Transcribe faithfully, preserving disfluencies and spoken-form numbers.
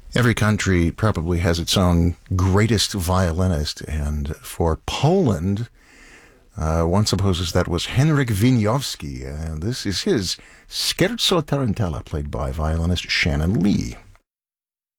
Every country probably has its own greatest violinist, and for Poland, uh, one supposes that was Henryk Wieniawski, and this is his Scherzo Tarantella, played by violinist Shannon Lee.